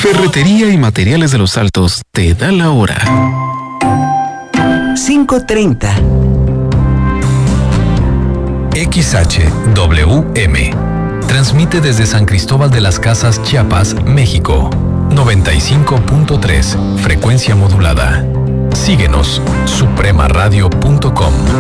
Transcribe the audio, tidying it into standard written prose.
Ferretería y Materiales de los Altos te da la hora. 5:30. XHWM. Transmite desde San Cristóbal de las Casas, Chiapas, México. 95.3, frecuencia modulada. Síguenos, supremaradio.com.